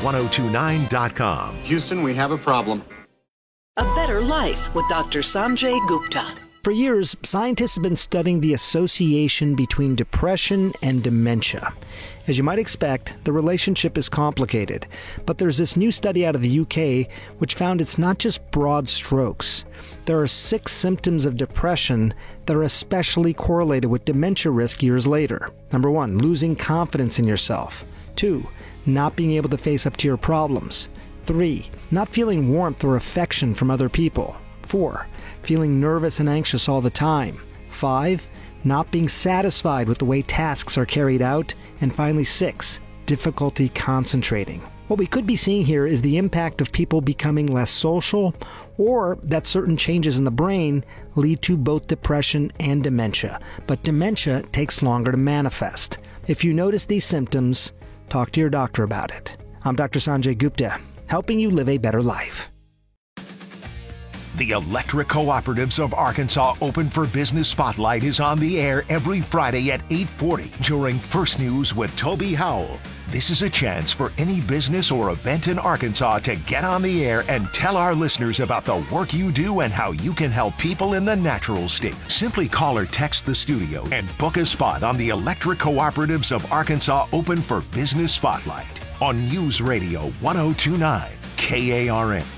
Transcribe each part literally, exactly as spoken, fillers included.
ten twenty-nine dot com. Houston, we have a problem. A Better Life with Doctor Sanjay Gupta. For years, scientists have been studying the association between depression and dementia. As you might expect, the relationship is complicated, but there's this new study out of the U K which found it's not just broad strokes. There are six symptoms of depression that are especially correlated with dementia risk years later. Number one, losing confidence in yourself. Two, not being able to face up to your problems. Three, not feeling warmth or affection from other people. Four, feeling nervous and anxious all the time. Five, not being satisfied with the way tasks are carried out. And finally, six, difficulty concentrating. What we could be seeing here is the impact of people becoming less social, or that certain changes in the brain lead to both depression and dementia. But dementia takes longer to manifest. If you notice these symptoms, talk to your doctor about it. I'm Doctor Sanjay Gupta, helping you live a better life. The Electric Cooperatives of Arkansas Open for Business Spotlight is on the air every Friday at eight forty during First News with Toby Howell. This is a chance for any business or event in Arkansas to get on the air and tell our listeners about the work you do and how you can help people in the natural state. Simply call or text the studio and book a spot on the Electric Cooperatives of Arkansas Open for Business Spotlight on News Radio ten twenty-nine K A R N.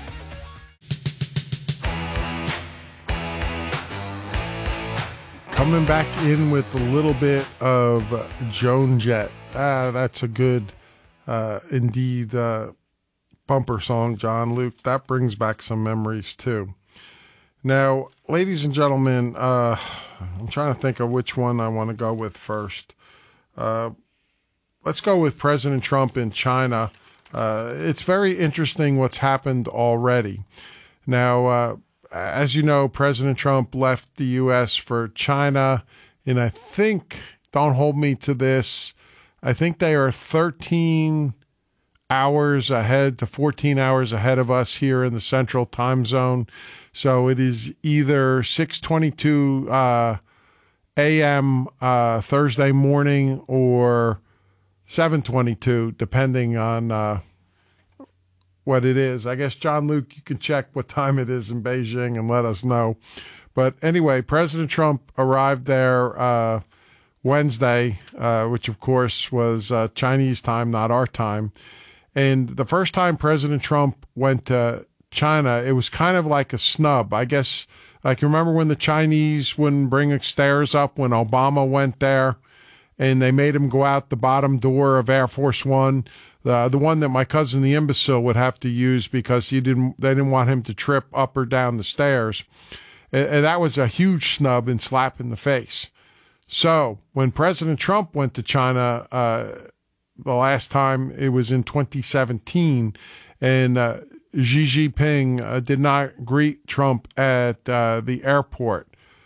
Coming back in with a little bit of Joan Jett. Ah, that's a good, uh, indeed, uh, bumper song, John Luke. That brings back some memories, too. Now, ladies and gentlemen, uh, I'm trying to think of which one I want to go with first. Uh, let's go with President Trump in China. Uh, it's very interesting what's happened already. Now, uh, as you know, President Trump left the U S for China, and I think, don't hold me to this, I think they are thirteen hours ahead to fourteen hours ahead of us here in the Central Time Zone. So it is either six twenty-two uh, a.m. Uh, Thursday morning or seven twenty-two, depending on uh, what it is. I guess, John Luke, you can check what time it is in Beijing and let us know. But anyway, President Trump arrived there uh, Wednesday, uh, which of course was uh, Chinese time, not our time. And the first time President Trump went to China, it was kind of like a snub. I guess, like, you remember when the Chinese wouldn't bring stairs up when Obama went there and they made him go out the bottom door of Air Force One? The the one that my cousin the imbecile would have to use because he didn't they didn't want him to trip up or down the stairs. And, and that was a huge snub and slap in the face. So when President Trump went to China uh, the last time, it was in twenty seventeen, and uh, Xi Jinping uh, did not greet Trump at uh, the airport.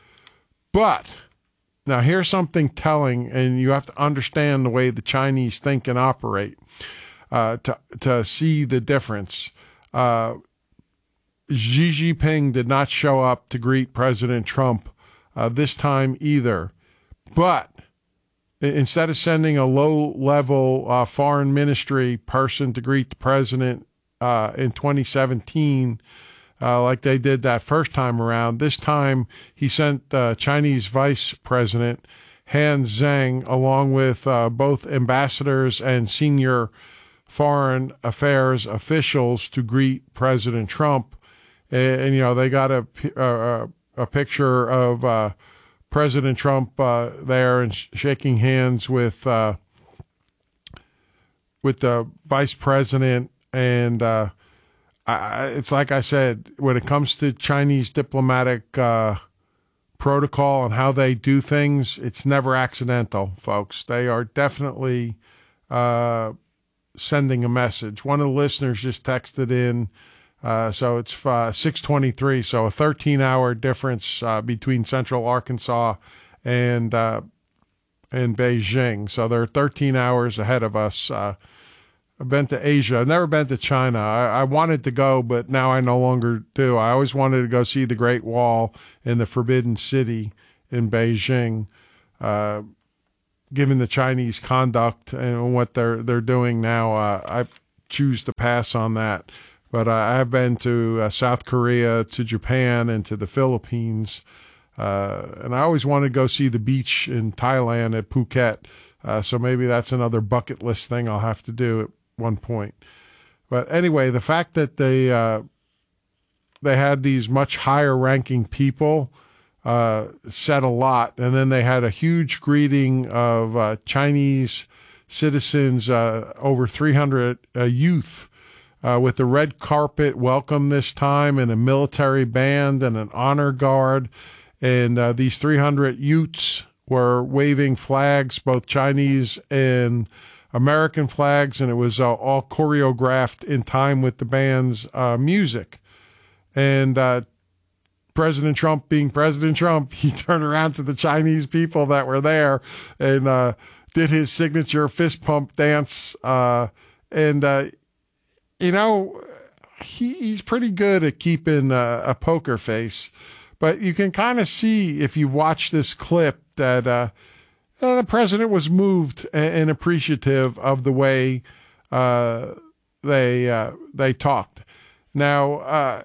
But now here's something telling, and you have to understand the way the Chinese think and operate. Uh, to to see the difference. Uh, Xi Jinping did not show up to greet President Trump uh, this time either. But instead of sending a low-level uh, foreign ministry person to greet the president uh, in twenty seventeen, uh, like they did that first time around, this time he sent the uh, Chinese vice president, Han Zheng, along with uh, both ambassadors and senior foreign affairs officials to greet President Trump. And, and you know, they got a, a, a picture of uh, President Trump uh, there and sh- shaking hands with uh, with the vice president. And uh, I, it's like I said, when it comes to Chinese diplomatic uh, protocol and how they do things, it's never accidental, folks. They are definitely uh, sending a message. One of the listeners just texted in, uh, so it's uh, six twenty-three, so a thirteen-hour difference uh, between Central Arkansas and uh, and Beijing. So they're thirteen hours ahead of us. Uh, I've been to Asia. I've never been to China. I, I wanted to go, but now I no longer do. I always wanted to go see the Great Wall and the Forbidden City in Beijing. Uh, given the Chinese conduct and what they're they're doing now, uh, I choose to pass on that. But uh, I've been to uh, South Korea, to Japan, and to the Philippines. Uh, and I always wanted to go see the beach in Thailand at Phuket. Uh, so maybe that's another bucket list thing I'll have to do at one point. But anyway, the fact that they uh, they had these much higher ranking people uh, said a lot. And then they had a huge greeting of uh, Chinese citizens, uh, over three hundred uh, youth, Uh, with the red carpet welcome this time, and a military band and an honor guard. And uh, these three hundred youths were waving flags, both Chinese and American flags, and it was uh, all choreographed in time with the band's uh, music. And uh, President Trump, being President Trump, he turned around to the Chinese people that were there and uh, did his signature fist pump dance. Uh, and, uh, You know, he, he's pretty good at keeping uh, a poker face, but you can kind of see if you watch this clip that uh, uh, the president was moved and, and appreciative of the way uh, they uh, they talked. Now, uh,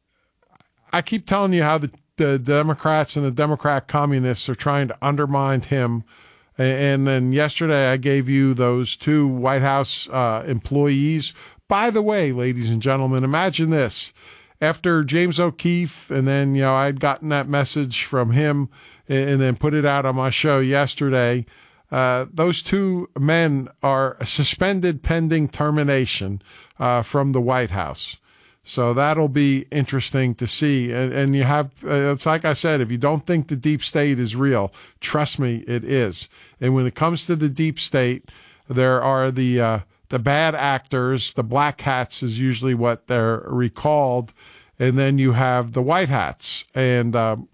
I keep telling you how the, the Democrats and the Democrat communists are trying to undermine him. And then yesterday I gave you those two White House uh, employees. By the way, ladies and gentlemen, imagine this. After James O'Keefe, and then, you know, I'd gotten that message from him and, and then put it out on my show yesterday. Uh, those two men are suspended pending termination uh, from the White House. So that'll be interesting to see. And, and you have, uh, it's like I said, if you don't think the deep state is real, trust me, it is. And when it comes to the deep state, there are the, uh, the bad actors, the black hats is usually what they're recalled. And then you have the white hats. And, um,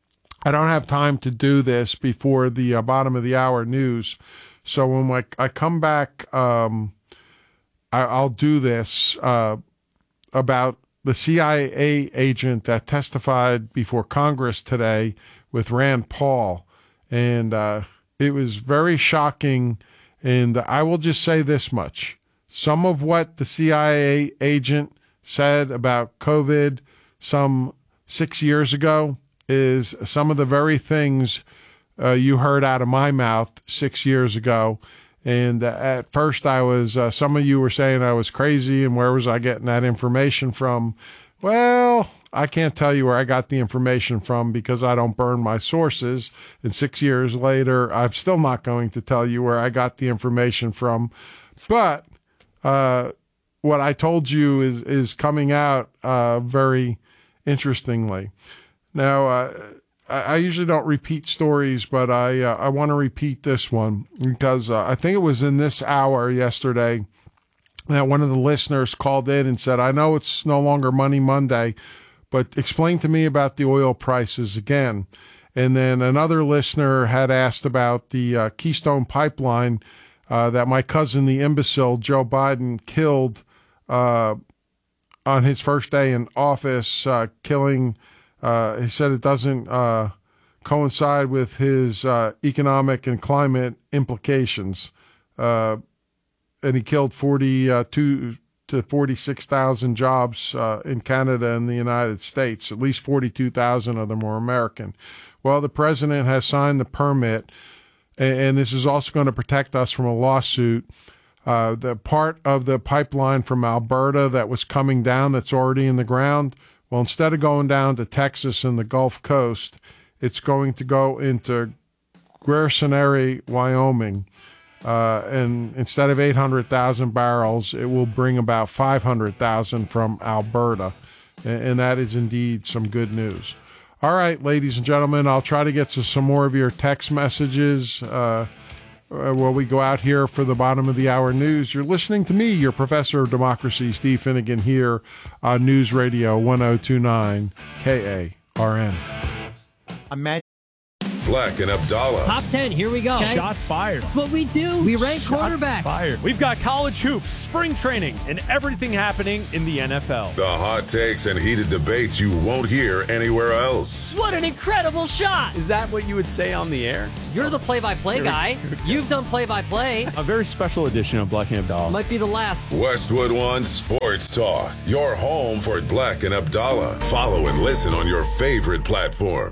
I don't have time to do this before the uh, bottom of the hour news. So when I, I come back, um, I, I'll do this, uh, about the C I A agent that testified before Congress today with Rand Paul. And uh, it was very shocking. And I will just say this much. Some of what the C I A agent said about COVID some six years ago is some of the very things uh, you heard out of my mouth six years ago. And uh, at first I was, uh, some of you were saying I was crazy and where was I getting that information from? Well, I can't tell you where I got the information from because I don't burn my sources. And six years later, I'm still not going to tell you where I got the information from. But uh, what I told you is, is coming out uh, very interestingly. Now, uh, I usually don't repeat stories, but I uh, I want to repeat this one because uh, I think it was in this hour yesterday that one of the listeners called in and said, I know it's no longer Money Monday, but explain to me about the oil prices again. And then another listener had asked about the uh, Keystone Pipeline uh, that my cousin, the imbecile Joe Biden, killed uh, on his first day in office, uh, killing Uh, he said it doesn't uh, coincide with his uh, economic and climate implications. Uh, and he killed forty-two to forty-six thousand jobs uh, in Canada and the United States. At least forty-two thousand of them were American. Well, the president has signed the permit, and, and this is also going to protect us from a lawsuit. Uh, the part of the pipeline from Alberta that was coming down that's already in the ground, well, instead of going down to Texas and the Gulf Coast, it's going to go into Grayson, Wyoming. Uh, and instead of eight hundred thousand barrels, it will bring about five hundred thousand from Alberta. And, and that is indeed some good news. All right, ladies and gentlemen, I'll try to get to some more of your text messages uh, while we go out here for the bottom of the hour news. You're listening to me, your professor of democracy, Steve Finnegan, here on News Radio ten twenty-nine K A R N. Imagine Black and Abdallah. Top ten, here we go. Okay. Shots fired. That's what we do. We rank Shots quarterbacks. Fired. We've got college hoops, spring training, and everything happening in the N F L. The hot takes and heated debates you won't hear anywhere else. What an incredible shot. Is that what you would say on the air? You're the play-by-play guy. You've done play-by-play. A very special edition of Black and Abdallah. Might be the last. Westwood One Sports Talk. Your home for Black and Abdallah. Follow and listen on your favorite platform.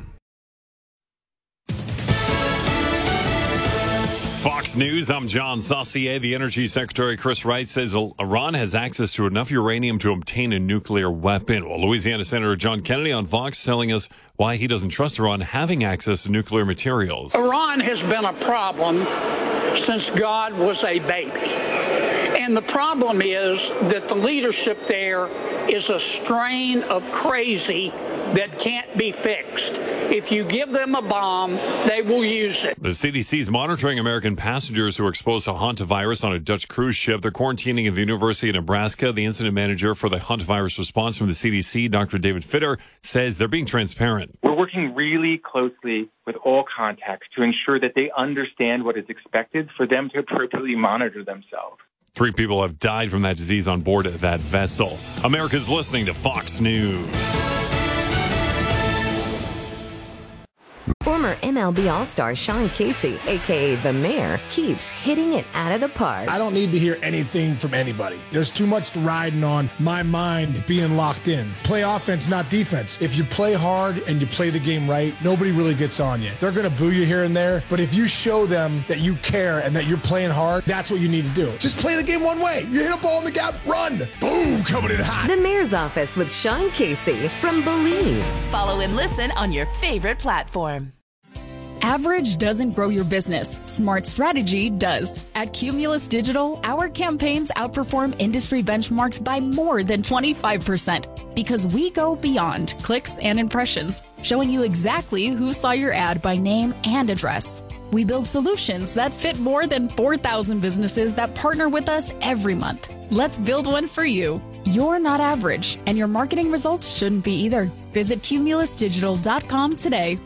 Fox News, I'm John Saucier. The Energy Secretary Chris Wright says Iran has access to enough uranium to obtain a nuclear weapon. Well, Louisiana Senator John Kennedy on Fox telling us why he doesn't trust Iran having access to nuclear materials. Iran has been a problem since God was a baby. And the problem is that the leadership there is a strain of crazy that can't be fixed. If you give them a bomb, they will use it. The C D C is monitoring American passengers who were exposed to hantavirus on a Dutch cruise ship. They're quarantining at the University of Nebraska. The incident manager for the hantavirus response from the C D C, Doctor David Fitter, says they're being transparent. We're working really closely with all contacts to ensure that they understand what is expected for them to appropriately monitor themselves. Three people have died from that disease on board that vessel. America's listening to Fox News. Former M L B All-Star Sean Casey, a k a. The Mayor, keeps hitting it out of the park. I don't need to hear anything from anybody. There's too much riding on my mind being locked in. Play offense, not defense. If you play hard and you play the game right, nobody really gets on you. They're going to boo you here and there, but if you show them that you care and that you're playing hard, that's what you need to do. Just play the game one way. You hit a ball in the gap, run. Boom, coming in hot. The Mayor's Office with Sean Casey from Believe. Follow and listen on your favorite platform. Average doesn't grow your business. Smart strategy does. At Cumulus Digital, our campaigns outperform industry benchmarks by more than twenty-five percent because we go beyond clicks and impressions, showing you exactly who saw your ad by name and address. We build solutions that fit more than four thousand businesses that partner with us every month. Let's build one for you. You're not average, and your marketing results shouldn't be either. Visit cumulus digital dot com today.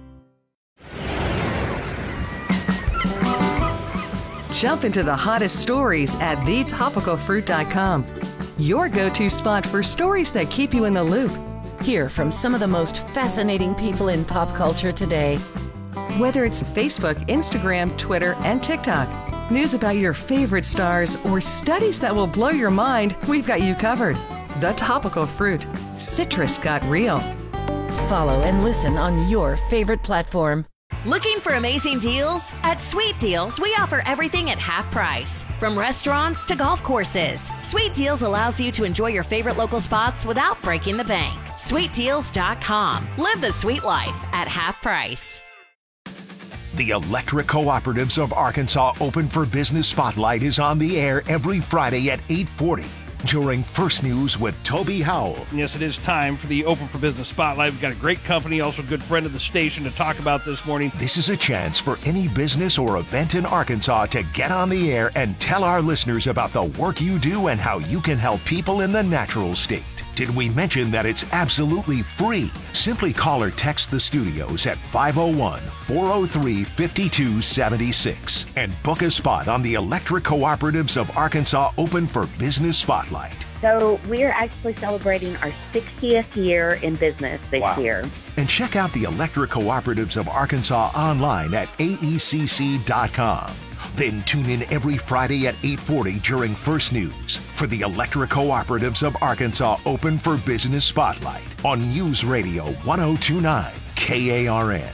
Jump into the hottest stories at the topical fruit dot com. Your go-to spot for stories that keep you in the loop. Hear from some of the most fascinating people in pop culture today. Whether it's Facebook, Instagram, Twitter, and TikTok, news about your favorite stars, or studies that will blow your mind, we've got you covered. The Topical Fruit. Citrus got real. Follow and listen on your favorite platform. Looking for amazing deals? At Sweet Deals, we offer everything at half price. From restaurants to golf courses, Sweet Deals allows you to enjoy your favorite local spots without breaking the bank. sweet deals dot com. Live the sweet life at half price. The Electric Cooperatives of Arkansas Open for Business Spotlight is on the air every Friday at eight forty. During First News with Toby Howell. Yes, it is time for the Open for Business Spotlight. We've got a great company, also a good friend of the station to talk about this morning. This is a chance for any business or event in Arkansas to get on the air and tell our listeners about the work you do and how you can help people in the natural state. Did we mention that it's absolutely free? Simply call or text the studios at five oh one, four oh three, five two seven six and book a spot on the Electric Cooperatives of Arkansas Open for Business Spotlight. So we're actually celebrating our sixtieth year in business this wow. year. And check out the Electric Cooperatives of Arkansas online at A E C C dot com. Then tune in every Friday at eight forty during First News for the Electric Cooperatives of Arkansas Open for Business Spotlight on News Radio one oh two point nine K A R N.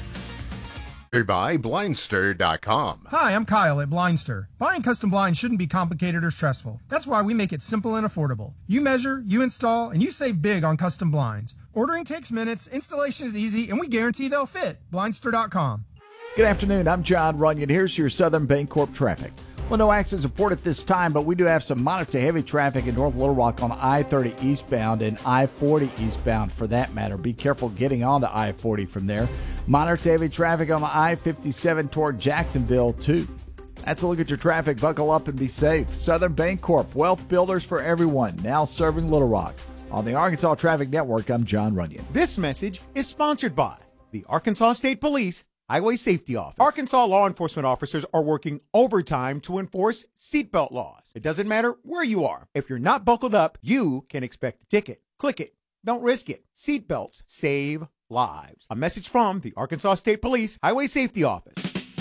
By Blindster dot com. Hi, I'm Kyle at Blindster. Buying custom blinds shouldn't be complicated or stressful. That's why we make it simple and affordable. You measure, you install, and you save big on custom blinds. Ordering takes minutes, installation is easy, and we guarantee they'll fit. Blindster dot com. Good afternoon, I'm John Runyon. Here's your Southern Bancorp traffic. Well, no accidents reported at this time, but we do have some moderate to heavy traffic in North Little Rock on I thirty eastbound and I forty eastbound for that matter. Be careful getting onto I forty from there. Moderate to heavy traffic on the I fifty-seven toward Jacksonville, too. That's a look at your traffic. Buckle up and be safe. Southern Bancorp, wealth builders for everyone, now serving Little Rock. On the Arkansas Traffic Network, I'm John Runyon. This message is sponsored by the Arkansas State Police, Highway Safety Office. Arkansas law enforcement officers are working overtime to enforce seatbelt laws. It doesn't matter where you are. If you're not buckled up, you can expect a ticket. Click it. Don't risk it. Seatbelts save lives. A message from the Arkansas State Police Highway Safety Office.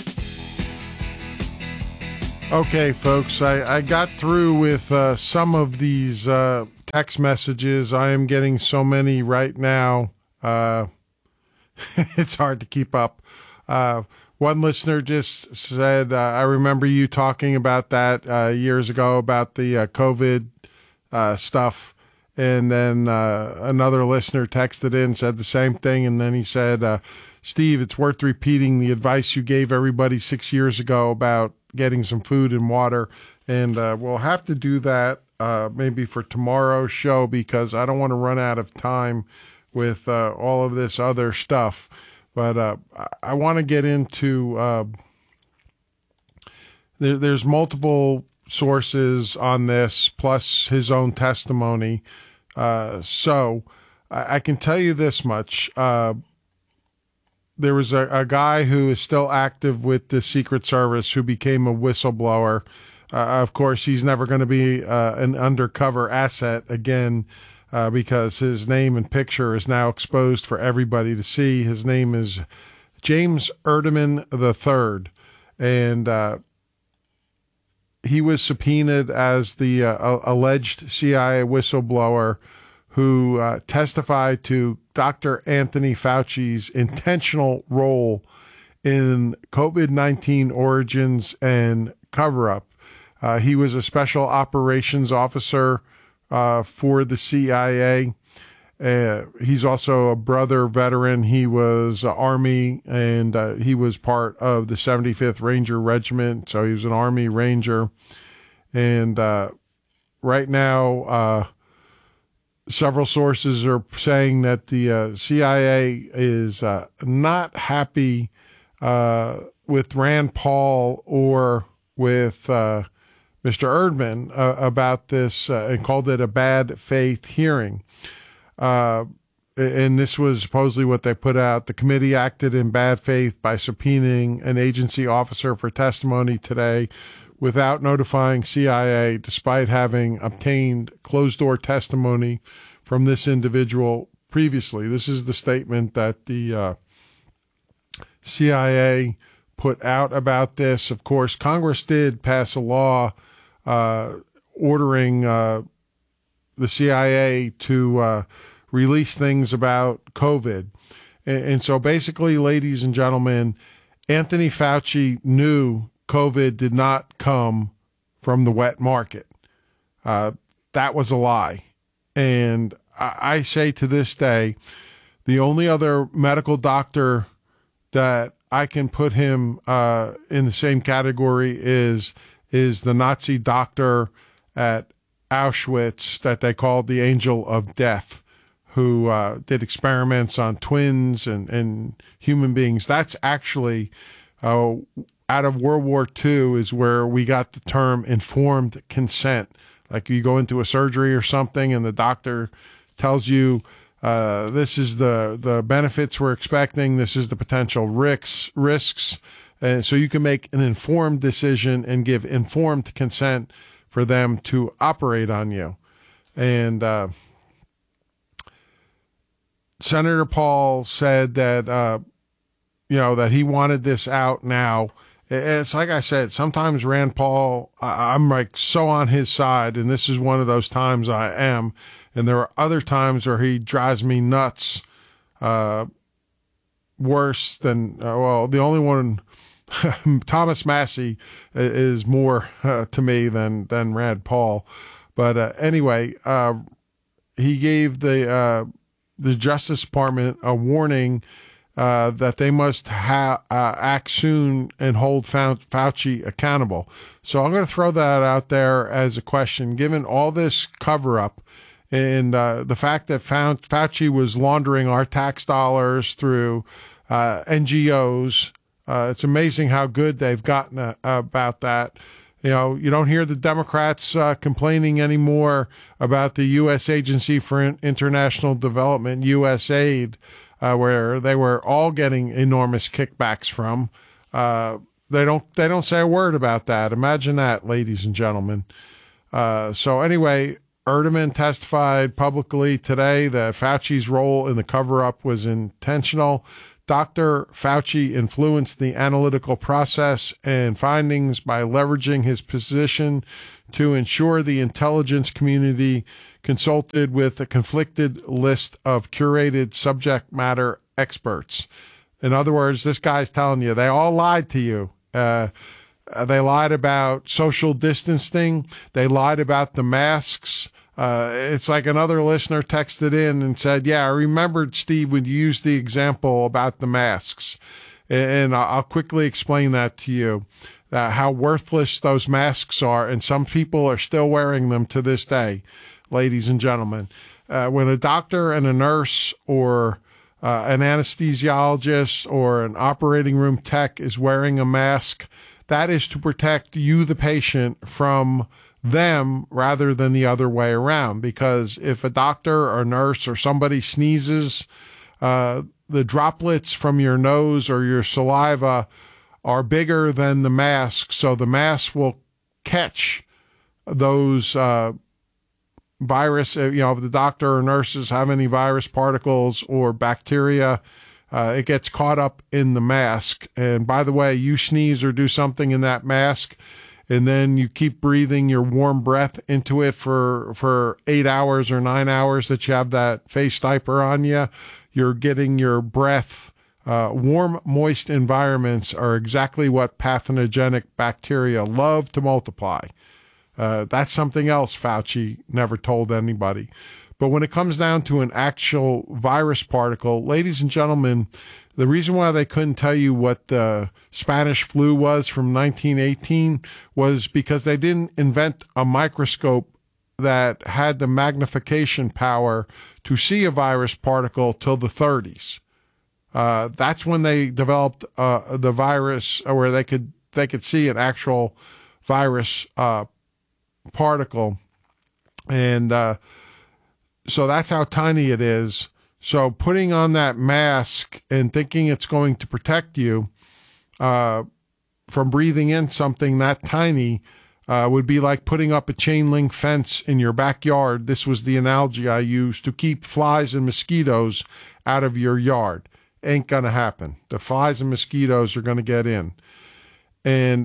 Okay, folks, I, I got through with uh, some of these uh, text messages. I am getting so many right now. Uh, it's hard to keep up. Uh, one listener just said, uh, I remember you talking about that uh, years ago about the uh, COVID uh, stuff. And then uh, another listener texted in, said the same thing. And then he said, uh, Steve, it's worth repeating the advice you gave everybody six years ago about getting some food and water. And uh, we'll have to do that uh, maybe for tomorrow's show, because I don't want to run out of time with uh, all of this other stuff. But uh, I want to get into, uh, there, there's multiple sources on this, plus his own testimony. Uh, so I, I can tell you this much. Uh, there was a, a guy who is still active with the Secret Service who became a whistleblower. Uh, of course, he's never going to be uh, an undercover asset again, Uh, because his name and picture is now exposed for everybody to see. His name is James Erdeman the third, and uh, he was subpoenaed as the uh, alleged C I A whistleblower who uh, testified to Doctor Anthony Fauci's intentional role in COVID nineteen origins and cover-up. Uh, he was a special operations officer Uh, for the C I A. Uh, he's also a brother veteran. He was uh, Army, and uh, he was part of the seventy-fifth Ranger Regiment, so he was an Army Ranger. And uh, right now, uh, several sources are saying that the uh, C I A is uh, not happy uh, with Rand Paul or with uh, Mister Erdman uh, about this uh, and called it a bad faith hearing. Uh, and this was supposedly what they put out. The committee acted in bad faith by subpoenaing an agency officer for testimony today without notifying C I A, despite having obtained closed-door testimony from this individual previously. This is the statement that the uh, C I A put out about this. Of course, Congress did pass a law uh, ordering uh, the C I A to uh, release things about COVID. And, and so basically, ladies and gentlemen, Anthony Fauci knew COVID did not come from the wet market. Uh, that was a lie. And I, I say to this day, the only other medical doctor that I can put him uh, in the same category is is the Nazi doctor at Auschwitz that they called the Angel of Death, who uh, did experiments on twins and, and human beings. That's actually uh, out of World War Two is where we got the term informed consent. Like you go into a surgery or something and the doctor tells you, Uh, this is the, the benefits we're expecting. This is the potential risks, risks. And so you can make an informed decision and give informed consent for them to operate on you. And, uh, Senator Paul said that, uh, you know, that he wanted this out now. It's like I said, sometimes Rand Paul, I, I'm like so on his side, and this is one of those times I am. And there are other times where he drives me nuts, uh, worse than, uh, well, the only one, Thomas Massey is more uh, to me than, than Rand Paul. But uh, anyway, uh, he gave the, uh, the Justice Department a warning uh, that they must ha- uh, act soon and hold Fauci accountable. So I'm going to throw that out there as a question. Given all this cover-up, and uh, the fact that Fauci was laundering our tax dollars through uh, N G Os, uh, it's amazing how good they've gotten uh, about that. You know, you don't hear the Democrats uh, complaining anymore about the U S Agency for International Development, U S A I D, uh, where they were all getting enormous kickbacks from. Uh, they don't they don't say a word about that. Imagine that, ladies and gentlemen. Uh, so anyway, Erdman testified publicly today that Fauci's role in the cover-up was intentional. Doctor Fauci influenced the analytical process and findings by leveraging his position to ensure the intelligence community consulted with a conflicted list of curated subject matter experts. In other words, this guy's telling you they all lied to you. Uh, they lied about social distancing. They lied about the masks. Uh, it's like another listener texted in and said, yeah, I remembered, Steve, when you used the example about the masks. And I'll quickly explain that to you, uh, how worthless those masks are. And some people are still wearing them to this day, ladies and gentlemen. Uh, when a doctor and a nurse or uh, an anesthesiologist or an operating room tech is wearing a mask, that is to protect you, the patient, from them rather than the other way around. Because if a doctor or nurse or somebody sneezes, uh, the droplets from your nose or your saliva are bigger than the mask, so the mask will catch those uh, virus. You know, if the doctor or nurses have any virus particles or bacteria, uh, it gets caught up in the mask. And by the way, you sneeze or do something in that mask, and then you keep breathing your warm breath into it for for eight hours or nine hours that you have that face diaper on you, you're getting your breath. Uh, warm, moist environments are exactly what pathogenic bacteria love to multiply. Uh, that's something else Fauci never told anybody. But when it comes down to an actual virus particle, ladies and gentlemen, the reason why they couldn't tell you what the Spanish flu was from nineteen eighteen was because they didn't invent a microscope that had the magnification power to see a virus particle till the thirties. Uh, that's when they developed uh, the virus, where they could they could see an actual virus uh, particle, and uh, so that's how tiny it is. So putting on that mask and thinking it's going to protect you uh, from breathing in something that tiny uh, would be like putting up a chain link fence in your backyard. This was the analogy I used to keep flies and mosquitoes out of your yard. Ain't going to happen. The flies and mosquitoes are going to get in. And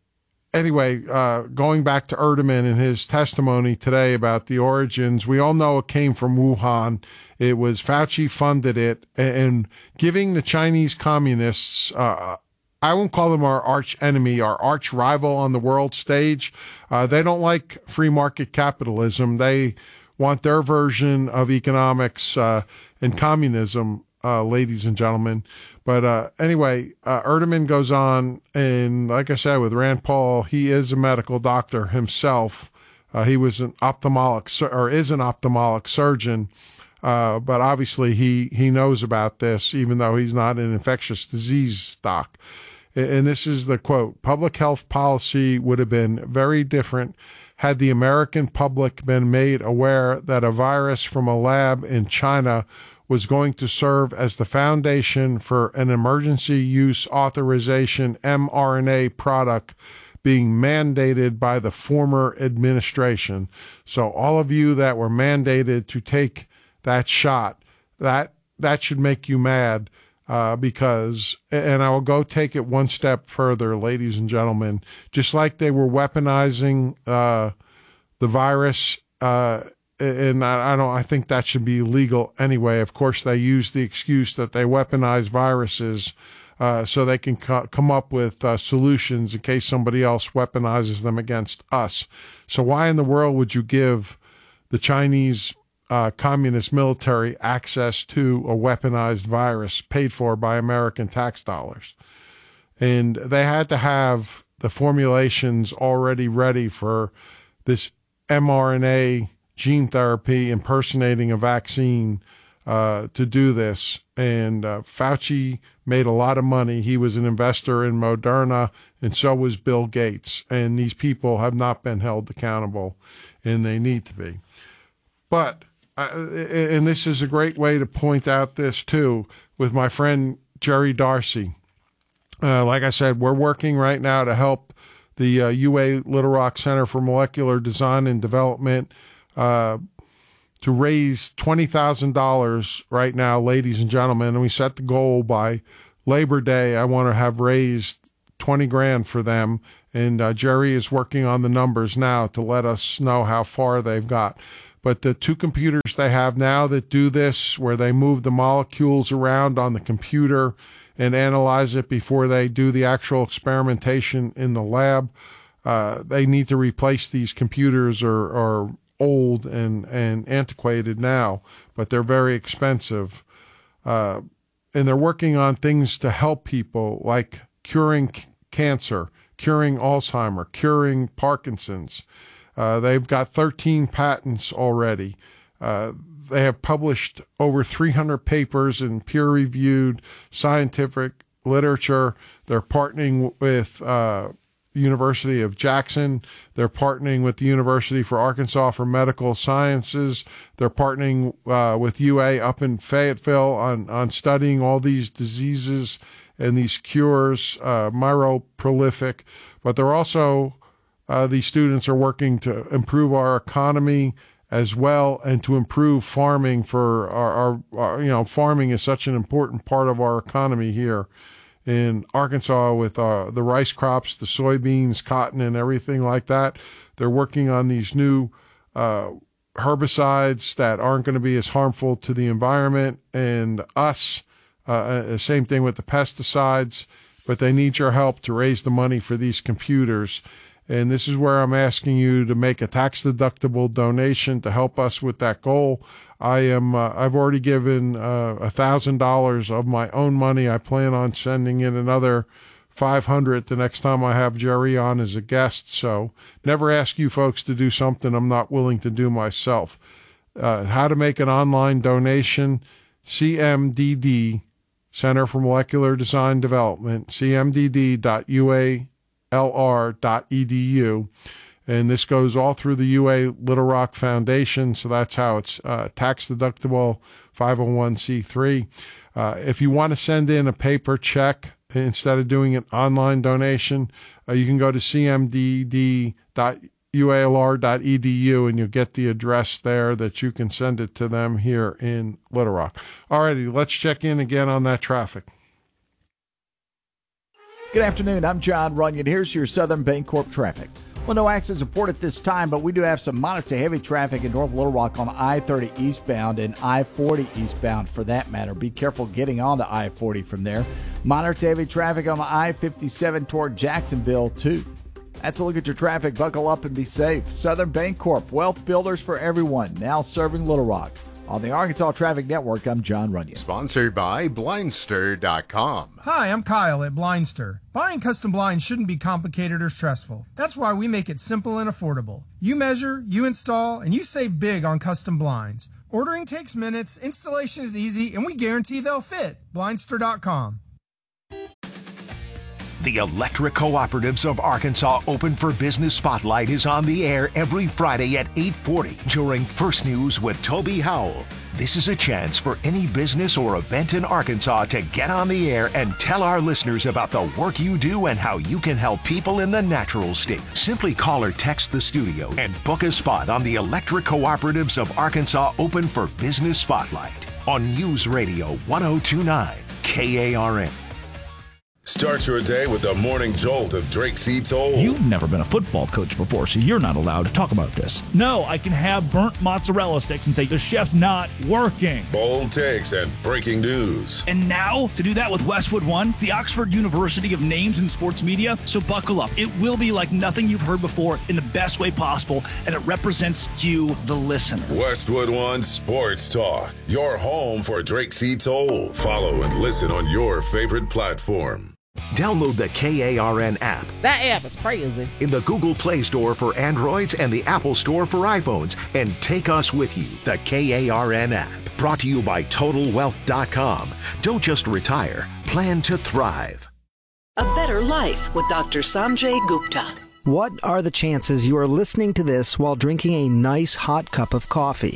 anyway, uh, going back to Erdman and his testimony today about the origins, we all know it came from Wuhan. It was Fauci funded it, and giving the Chinese communists, uh, I won't call them our arch enemy, our arch rival on the world stage. Uh, they don't like free market capitalism. They want their version of economics uh, and communism, uh, ladies and gentlemen. But uh, anyway, uh, Erdman goes on, and like I said, with Rand Paul, he is a medical doctor himself. Uh, he was an ophthalmologic, or is an ophthalmologic surgeon, uh, but obviously he, he knows about this, even though he's not an infectious disease doc. And this is the quote: "Public health policy would have been very different had the American public been made aware that a virus from a lab in China was going to serve as the foundation for an emergency use authorization mRNA product being mandated by the former administration." So all of you that were mandated to take that shot, that that should make you mad, uh, because, and I will go take it one step further, ladies and gentlemen, just like they were weaponizing uh, the virus, uh, and I, I don't. I think that should be legal anyway. Of course, they use the excuse that they weaponize viruses uh, so they can co- come up with uh, solutions in case somebody else weaponizes them against us. So why in the world would you give the Chinese uh, communist military access to a weaponized virus paid for by American tax dollars? And they had to have the formulations already ready for this mRNA gene therapy impersonating a vaccine uh, to do this. And uh, Fauci made a lot of money. He was an investor in Moderna, and so was Bill Gates. And these people have not been held accountable, and they need to be. But uh, and this is a great way to point out this too, with my friend Jerry Darcy. Uh, like I said, we're working right now to help the uh, U A Little Rock Center for Molecular Design and Development uh, to raise twenty thousand dollars right now, ladies and gentlemen. And we set the goal by Labor Day. I want to have raised twenty grand for them. And uh, Jerry is working on the numbers now to let us know how far they've got. But the two computers they have now that do this, where they move the molecules around on the computer and analyze it before they do the actual experimentation in the lab, uh, they need to replace these computers are, are old and, and antiquated now, but they're very expensive. Uh, and they're working on things to help people, like curing c- cancer, curing Alzheimer, curing Parkinson's. Uh, they've got thirteen patents already. Uh, they have published over three hundred papers in peer-reviewed scientific literature. They're partnering with uh, University of Jackson. They're partnering with the University for Arkansas for Medical Sciences. They're partnering uh, with U A up in Fayetteville on, on studying all these diseases and these cures, uh, myroprolific. But they're also, uh, these students are working to improve our economy as well, and to improve farming for our, our, our, you know, farming is such an important part of our economy here in Arkansas with uh, the rice crops, the soybeans, cotton, and everything like that. They're working on these new uh, herbicides that aren't going to be as harmful to the environment and us. Uh, same thing with the pesticides, but they need your help to raise the money for these computers. And this is where I'm asking you to make a tax-deductible donation to help us with that goal. I am, uh, I've already given uh, one thousand dollars of my own money. I plan on sending in another five hundred dollars the next time I have Jerry on as a guest. So never ask you folks to do something I'm not willing to do myself. Uh, how to make an online donation, C M D D, Center for Molecular Design Development, c m d d dot u a l r dot e d u. And this goes all through the U A Little Rock Foundation, so that's how it's uh, tax-deductible, five oh one c three. Uh, if you want to send in a paper check instead of doing an online donation, uh, you can go to c m d d dot u a l r dot e d u, and you'll get the address there that you can send it to them here in Little Rock. All righty, let's check in again on that traffic. Good afternoon. I'm John Runyon. Here's your Southern Bancorp traffic. Well, no accidents reported at this time, but we do have some moderate to heavy traffic in North Little Rock on I thirty eastbound and I forty eastbound for that matter. Be careful getting onto I forty from there. Moderate to heavy traffic on the I fifty-seven toward Jacksonville, too. That's a look at your traffic. Buckle up and be safe. Southern Bancorp, wealth builders for everyone, now serving Little Rock. On the Arkansas Traffic Network, I'm John Runyon. Sponsored by Blindster dot com. Hi, I'm Kyle at Blindster. Buying custom blinds shouldn't be complicated or stressful. That's why we make it simple and affordable. You measure, you install, and you save big on custom blinds. Ordering takes minutes, installation is easy, and we guarantee they'll fit. Blindster dot com. The Electric Cooperatives of Arkansas Open for Business Spotlight is on the air every Friday at eight forty during First News with Toby Howell. This is a chance for any business or event in Arkansas to get on the air and tell our listeners about the work you do and how you can help people in the natural state. Simply call or text the studio and book a spot on the Electric Cooperatives of Arkansas Open for Business Spotlight on News Radio one oh two point nine K A R N. Start your day with the morning jolt of Drake C. Toll. You've never been a football coach before, so you're not allowed to talk about this. No, I can have burnt mozzarella sticks and say the chef's not working. Bold takes and breaking news. And now, to do that with Westwood One, the Oxford University of Names in Sports Media, so buckle up. It will be like nothing you've heard before in the best way possible, and it represents you, the listener. Westwood One Sports Talk, your home for Drake C. Toll. Follow and listen on your favorite platform. Download the K A R N app. That app is crazy. In the Google Play Store for Androids and the Apple Store for iPhones. And take us with you, the K A R N app. Brought to you by Total Wealth dot com. Don't just retire, plan to thrive. A better life with Doctor Sanjay Gupta. What are the chances you are listening to this while drinking a nice hot cup of coffee?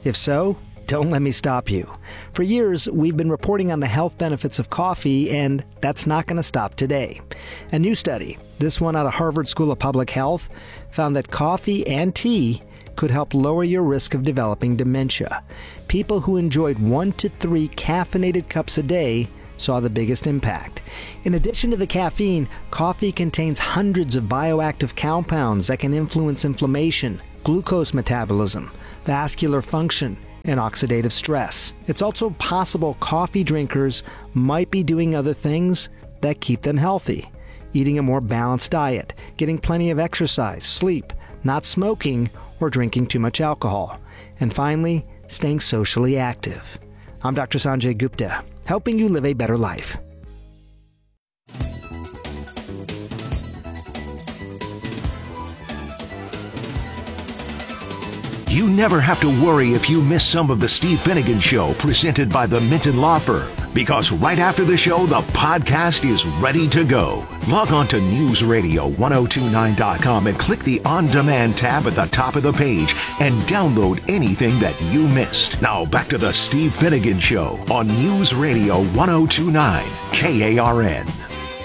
If so, don't let me stop you. For years, we've been reporting on the health benefits of coffee, and that's not going to stop today. A new study, this one out of Harvard School of Public Health, found that coffee and tea could help lower your risk of developing dementia. People who enjoyed one to three caffeinated cups a day saw the biggest impact. In addition to the caffeine, coffee contains hundreds of bioactive compounds that can influence inflammation, glucose metabolism, vascular function, and oxidative stress. It's also possible coffee drinkers might be doing other things that keep them healthy. Eating a more balanced diet, getting plenty of exercise, sleep, not smoking, or drinking too much alcohol. And finally, staying socially active. I'm Doctor Sanjay Gupta, helping you live a better life. You never have to worry if you miss some of the Steve Finnegan Show presented by the Minton Law Firm, because right after the show, the podcast is ready to go. Log on to news radio ten twenty-nine dot com and click the On Demand tab at the top of the page and download anything that you missed. Now back to the Steve Finnegan Show on News Radio ten twenty-nine K A R N.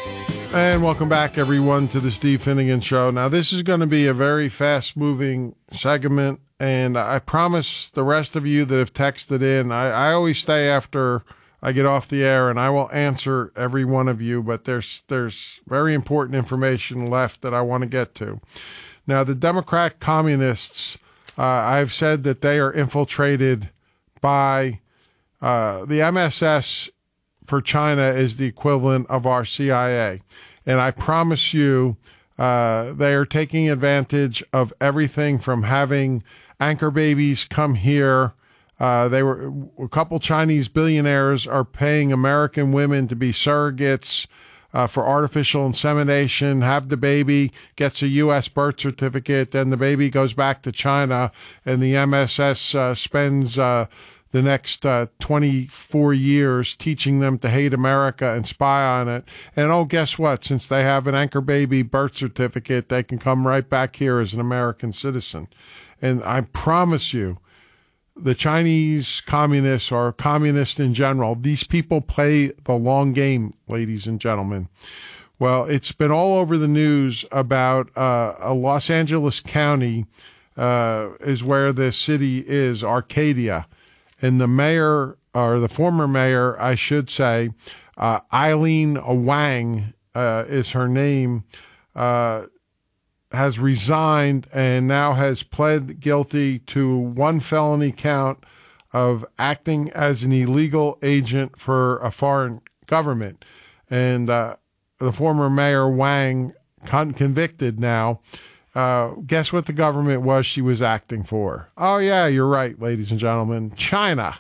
And welcome back, everyone, to the Steve Finnegan Show. Now, this is going to be a very fast-moving segment, and I promise the rest of you that have texted in, I, I always stay after I get off the air, and I will answer every one of you, but there's there's very important information left that I want to get to. Now, the Democrat communists, uh, I've said that they are infiltrated by uh, the M S S for China is the equivalent of our C I A. And I promise you, uh, they are taking advantage of everything from having anchor babies come here. Uh, they were a couple Chinese billionaires are paying American women to be surrogates uh, for artificial insemination, have the baby, gets a U S birth certificate, then the baby goes back to China, and the M S S uh, spends uh, the next uh, twenty-four years teaching them to hate America and spy on it. And oh, guess what? Since they have an anchor baby birth certificate, they can come right back here as an American citizen. And I promise you, the Chinese communists or communists in general, these people play the long game, ladies and gentlemen. Well, it's been all over the news about uh, a Los Angeles County uh, is where this city is, Arcadia. And the mayor, or the former mayor, I should say, uh, Eileen Wang uh, is her name, uh, has resigned and now has pled guilty to one felony count of acting as an illegal agent for a foreign government. And uh, the former mayor Wang, con- convicted now. Uh, guess what the government was she was acting for? Oh, yeah, you're right, ladies and gentlemen. China.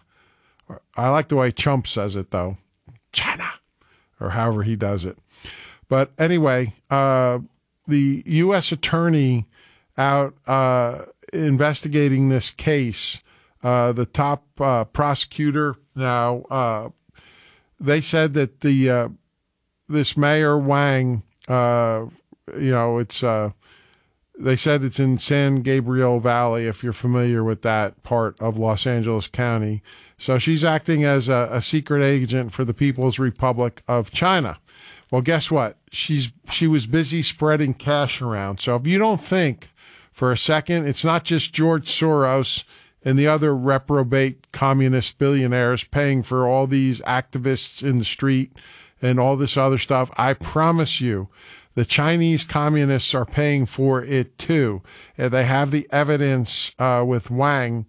I like the way Trump says it, though. China. Or however he does it. But anyway, uh, the U S attorney out uh, investigating this case, uh, the top uh, prosecutor now, uh, they said that the uh, this Mayor Wang, uh, you know, it's... Uh, They said it's in San Gabriel Valley, if you're familiar with that part of Los Angeles County. So she's acting as a, a secret agent for the People's Republic of China. Well, guess what? She's she was busy spreading cash around. So if you don't think for a second, it's not just George Soros and the other reprobate communist billionaires paying for all these activists in the street and all this other stuff. I promise you, the Chinese communists are paying for it too. And they have the evidence uh, with Wang.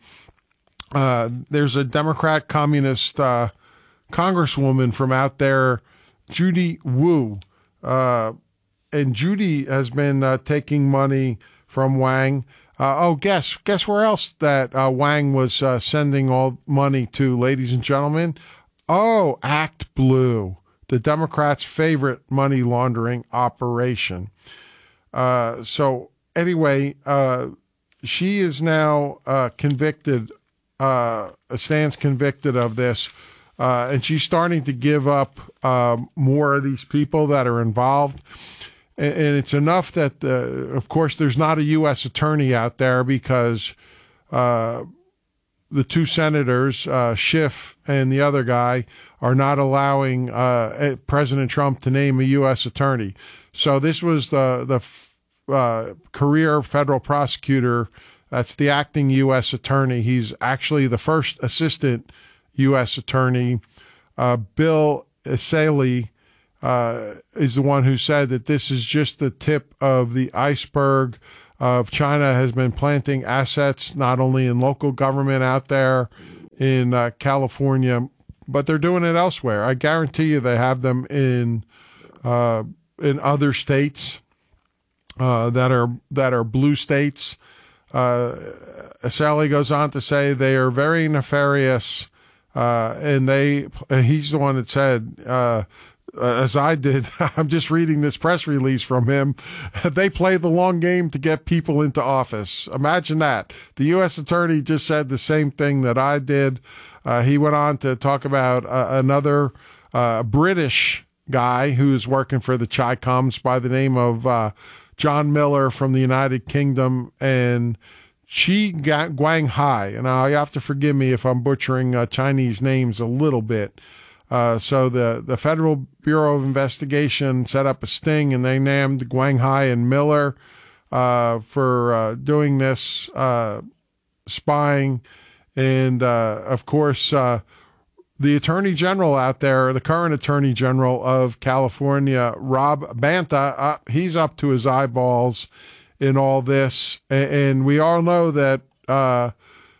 Uh, there's a Democrat communist uh, congresswoman from out there, Judy Wu. Uh, and Judy has been uh, taking money from Wang. Uh, oh, guess guess where else that uh, Wang was uh, sending all money to, ladies and gentlemen? Oh, Act Blue, the Democrats' favorite money laundering operation. Uh, so anyway, uh, she is now uh, convicted, uh, stands convicted of this, uh, and she's starting to give up uh, more of these people that are involved. And, and it's enough that, uh, of course, there's not a U S attorney out there because uh, the two senators, uh, Schiff and the other guy, are not allowing uh, President Trump to name a U S attorney. So this was the the uh, career federal prosecutor. That's the acting U S attorney. He's actually the first assistant U S attorney. Uh, Bill Essayli uh, is the one who said that this is just the tip of the iceberg of China has been planting assets not only in local government out there in uh, California, but they're doing it elsewhere. I guarantee you they have them in uh, in other states uh, that are that are blue states. Uh, Sally goes on to say they are very nefarious, uh, and they. He's the one that said, uh, as I did. I'm just reading this press release from him. They play the long game to get people into office. Imagine that. The U S attorney just said the same thing that I did. Uh, he went on to talk about uh, another uh, British guy who's working for the Chi-Coms by the name of uh, John Miller from the United Kingdom and Chi Guanghai. And now you have to forgive me if I'm butchering uh, Chinese names a little bit. Uh, so the, the Federal Bureau of Investigation set up a sting, and they named Guanghai and Miller uh, for uh, doing this uh, spying. And, uh, of course, uh, the Attorney General out there, the current Attorney General of California, Rob Banta, uh, he's up to his eyeballs in all this. And, and we all know that uh,